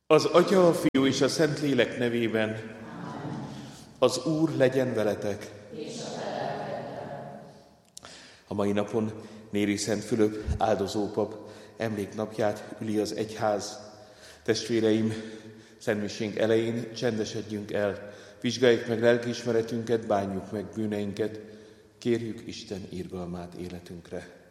Az Atya, a Fiú és a Szentlélek nevében. Az Úr legyen veletek. A mai napon Néri Szent Fülöp áldozópap emléknapját üli az egyház. Testvéreim, szentmisénk elején csendesedjünk el, vizsgáljuk meg lelkiismeretünket, bánjuk meg bűneinket, kérjük Isten irgalmát életünkre.